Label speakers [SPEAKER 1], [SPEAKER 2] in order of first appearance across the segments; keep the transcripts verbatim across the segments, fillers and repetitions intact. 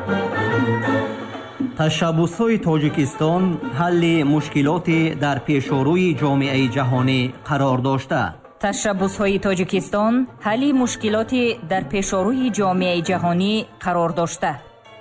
[SPEAKER 1] ташаббусҳои тоҷикистон ҳалли мушкилоти дар пешоруи ҷомеаи ҷаҳонӣ қарор дошта.
[SPEAKER 2] ташаббусҳои тоҷикистон ҳалли мушкилоти дар пешоруи ҷомеаи ҷаҳонӣ қарор дошта.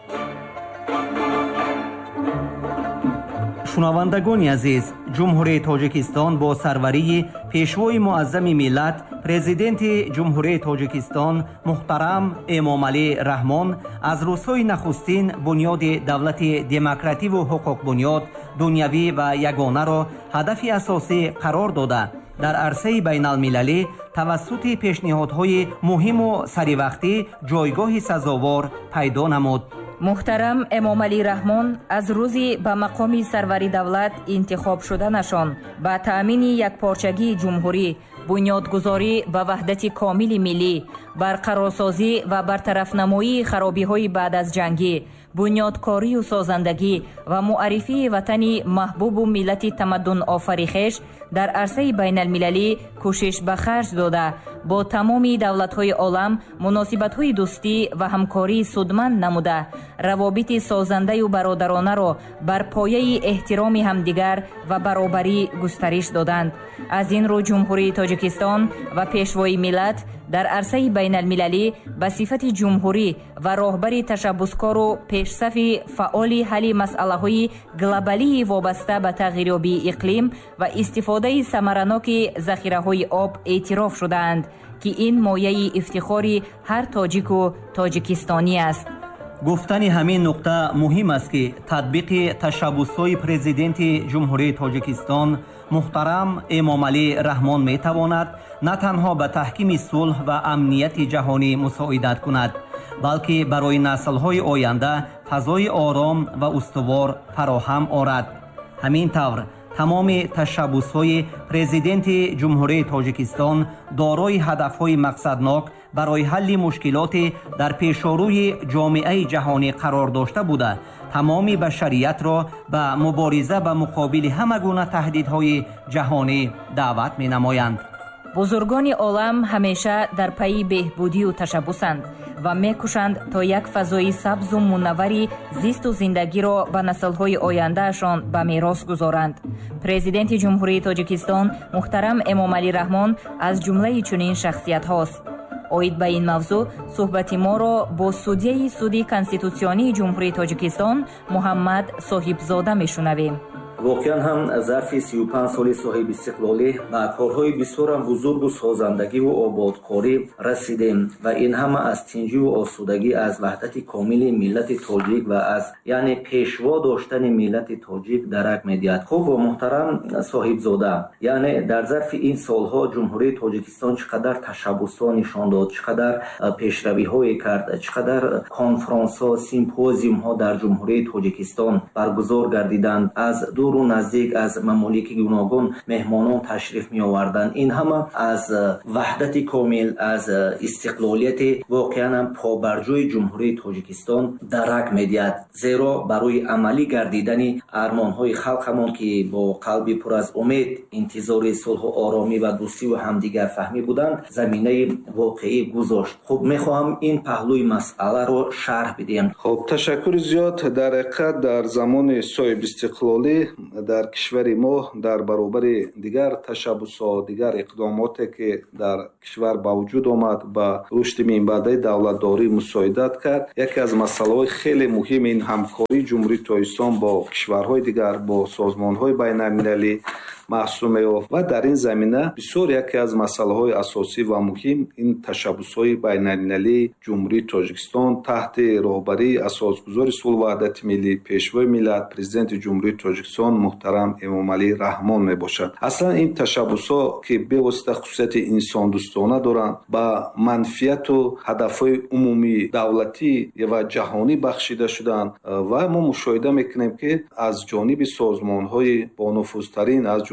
[SPEAKER 1] шунавандагони азиз, ҷумҳурии тоҷикистон бо сарварии пешвои муаззами миллат президенти ҷумҳурии тоҷикистон муҳтарам эмомалӣ раҳмон аз рӯзҳои нахустин бунёди давлати демокративу ҳуқуқбунёд дунявӣ ва ягонаро ҳадафи асосӣ қарор дода дар арсаи байналмилалӣ тавассути пешниҳодҳои муҳиму саривақтӣ ҷойгоҳи сазовор пайдо намуд.
[SPEAKER 2] муҳтарам эмомалӣ раҳмон аз рӯзи ба мақоми сарвари давлат интихоб шуданашон ба таъмини якпорчагии ҷумҳурӣ, бунёдгузорӣ ба ваҳдати комили миллӣ, барқарорсозӣ ва бартарафнамоии харобиҳои баъд аз ҷангӣ, бунёдкорию созандагӣ ва муаррифии ватани маҳбубу миллати тамаддунофарихеш дар арсаи байналмилалӣ кӯшиш ба харҷ дода бо тамоми давлатҳои олам муносибатҳои дӯстӣ ва ҳамкории судманд намуда равобити созандаю бародаронаро бар пояи эҳтироми ҳамдигар ва баробарӣ густариш доданд. аз ин рӯ ҷумҳурии тоҷикистон ва пешвои миллат дар арсаи байналмилалӣ ба сифати ҷумҳурӣ ва роҳбари ташаббускору пешсафи фаъоли ҳалли масъалаҳои глобалии вобаста ба тағйирёбии иқлим ва истифодаи самараноки захираҳои об эътироф шудаанд ки ин мояи ифтихори ҳар тоҷику тоҷикистонӣ аст.
[SPEAKER 1] гуфтани ҳамин нуқта муҳим аст ки татбиқи ташаббусҳои президенти ҷумҳурии тоҷикистон муҳтарам эмомалӣ раҳмон метавонад на танҳо ба таҳкими сулҳ ва амнияти ҷаҳонӣ мусоидат кунад, балки барои наслҳои оянда фазои ором ва устувор фароҳам орад. ҳамин тавр тамоми ташаббусҳои президенти ҷумҳурии тоҷикистон дорои ҳадафҳои мақсаднок барои ҳалли мушкилоти дар пешоруи ҷомеаи ҷаҳонӣ қарор дошта буда тамоми башариятро ба мубориза ба муқобили ҳама гуна таҳдидҳои ҷаҳонӣ даъват менамоянд.
[SPEAKER 2] бузургони олам ҳамеша дар пайи беҳбудию ташаббусанд ва мекӯшанд то як фазои сабзу мунаввари зисту зиндагиро ба наслҳои ояндаашон ба мерос гузоранд. президенти ҷумҳурии тоҷикистон муҳтарам эмомалӣ раҳмон аз ҷумлаи чунин шахсиятҳост. оид ба ин мавзӯъ суҳбати моро бо судяи суди конститутсионии ҷумҳурии тоҷикистон муҳаммад соҳибзода мешунавем.
[SPEAKER 3] воқеан ҳам зарфи сию панҷ соли соҳиби истиқлолӣ ба корҳои бисёрам бузургу созандагиву ободкорӣ расидем ва ин ҳама аз тинҷиву осудагӣ аз ваҳдати комили миллати тоҷик ва аз яъне пешво доштани миллати тоҷик дарак медиҳад. хуб муҳтарам соҳибзода, яъне дар зарфи ин солҳо ҷумҳурии тоҷикистон чӣ қадар tashabbusҳо нишон дод, чӣ қадар пешравиҳое кард, чӣ қадар конферансҳо, симпозиумҳо дар ҷумҳурии тоҷикистон баргузор гардиданд, аз дуру наздик аз мамолики гуногун меҳмонон ташриф меоварданд. ин ҳама аз ваҳдати комил, аз истиқлолияти воқеан ҳам побарҷои ҷумҳурии тоҷикистон дарак медиҳад, зеро барои амалӣ гардидани армонҳои халқамон ки бо қалби пур аз умед интизори сулҳу оромӣ ва дӯстиву ҳамдигарфаҳмӣ буданд заминаи воқеӣ гузошт. хуб мехоҳам ин паҳлӯи масъаларо шарҳ бидиҳем.
[SPEAKER 4] хуб ташаккури зиёд. дар ҳақиқат дар замони соҳибистиқлолӣ дар кишвари мо дар баробари дигар ташаббусҳо, дигар иқдомоте ки дар кишвар ба вуҷуд омад ба рушди минбаъдаи давлатдорӣ мусоидат кард, яке аз масъалаҳои хеле муҳим ин ҳамкории ҷумҳурии тоҷикистон бо кишварҳои дигар, бо созмонҳои байналмилалӣ маҳсуб меёфт ва дар ин замина бисёр яке аз масъалаҳои асосӣ ва муҳим ин ташаббусҳои байналмилалии ҷумҳурии тоҷикистон таҳти роҳбарии асосгузори сулҳ ваҳдати миллӣ, пешвои миллат, президенти ҷумҳурии тоҷикистон муҳтарам эмомалӣ раҳмон мебошад. аслан ин ташаббусҳо ки бевосита хусусияти инсондӯстона доранд, ба манфиату ҳадафҳои умумии давлатӣ ва ҷаҳонӣ бахшида шуданд ва мо мушоҳида мекунем ки аз ҷониби созмонҳои бонуфузтарин аз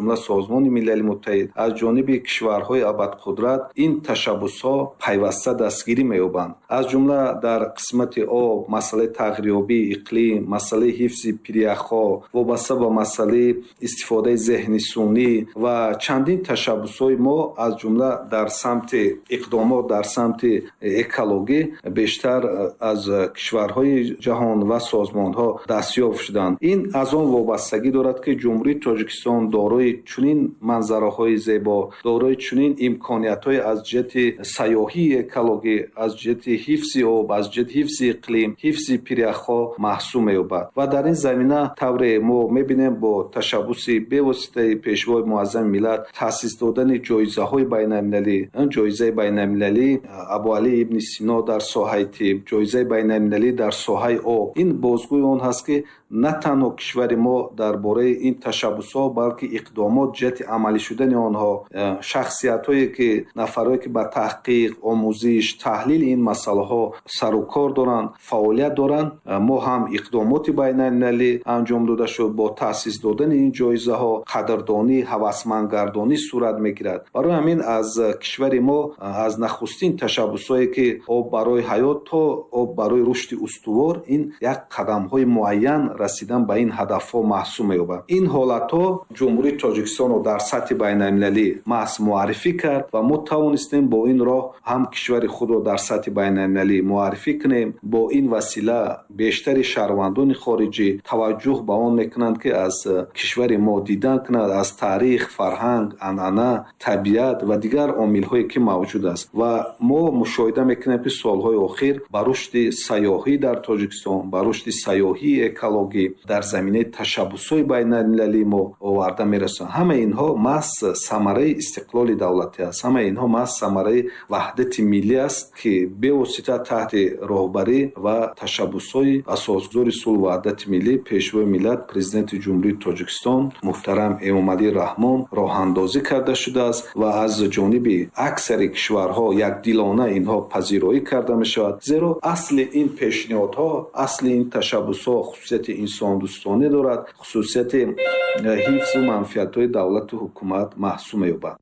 [SPEAKER 4] ҷумла созмони милали муттаҳид, аз ҷониби кишварҳои абадқудрат ин tashabbusҳо пайваста дастгирӣ меёбанд. аз ҷумла дар қисмати об, масъалаи тағйирёбии иқлим, масъалаи ҳифзи пиряхҳо, вобаста ба масъалаи истифодаи зеҳни сунӣ ва чандин tashabbusҳои мо аз ҷумла дар самти иқдомот дар самти экологӣ бештар аз кишварҳои ҷаҳон ва созмонҳо дастёб шуданд. ин аз он вобастагӣ дорад ки ҷумҳурии Тоҷикистон дорои чунин манзараҳои зебо, дорои чунин имкониятҳои аз ҷиҳати сайёҳии экологӣ, аз ҷиҳати ҳифзи об, аз ҷиҳати ҳифзи иқлим, ҳифзи пиряхҳо маҳсуб меёбад. ва дар ин замина тавре мо мебинем бо ташаббуси бевоситаи пешвои муаззами миллат таъсис додани ҷоизаҳои байналмилалӣ, ҷоизаи байналмилалӣ Абуалӣ ибни Сино дар соҳаи тиб, ҷоизаи байналмилалӣ дар соҳаи об. ин бозгӯи он ҳаст ки на танҳо кишвари мо дар бораи ин tashabbusҳо, балки иқдомот ҷиҳати амалӣ шудани онҳо, шахсиятҳое ки нафарое ки ба таҳқиқ, омӯзиш, таҳлили ин масъалаҳо сару кор доранд, фаъолият доранд, мо ҳам иқдомоти байналмилалӣ анҷом дода шуд. бо таъсис додани ин ҷоизаҳо қадрдонӣ, ҳавасмандгардонӣ сурат мегирад. барои ҳамин аз кишвари мо аз нахустин tashabbusҳое ки об барои ҳаёт то об барои рушди устувор, ин як қадамҳои муайян расидан ба ин ҳадафҳо маҳсуб меёбад. ин ҳолатҳо ҷумҳурии Тоҷикистонро дар сатҳи байналмилалӣ маҳз муаррифӣ кард ва мо тавонистем бо ин роҳ ҳам кишвари худро дар сатҳи байналмилалӣ муаррифӣ кунем. бо ин васила бештари шаҳрвандони хориҷӣ таваҷҷӯҳ ба он мекунанд ки аз кишвари мо дидан кунад, аз таърих, фарҳанг, анъана, табиат ва дигар омилҳое ки мавҷуд аст. ва мо мушоҳида мекунем ки солҳои охир ба рушди сайёҳӣ дар Тоҷикистон, ба рушди сайёҳии экологӣ дар заминаи tashabbusҳои байналмилалӣ мо оварда мерасонад. ҳамаи инҳо маҳз самараи истиқлоли давлатӣ аст. ҳамаи инҳо маҳз самараи ваҳдати миллӣ аст ки бевосита таҳти роҳбарӣ ва tashabbusҳои асосгузори сулҳу ваҳдати миллӣ, пешвои миллат, президенти ҷумҳурии Тоҷикистон муҳтарам Эмомалӣ Раҳмон роҳандозӣ карда шудааст ва аз ҷониби аксари кишварҳо якдилона инҳо пазироӣ карда мешавад. зеро асли ин пешниҳодҳо, асли ин tashabbusҳо хусусияти инсондӯстонӣ дорад, хусусияти ҳифзу манфиатҳои давлату ҳукумат маҳсуб меёбад.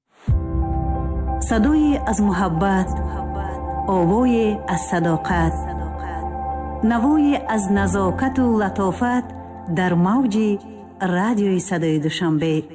[SPEAKER 5] садои аз муҳаббат, овое аз садоқат, навое аз назокату латофат дар мавҷи радиои садои душанбе.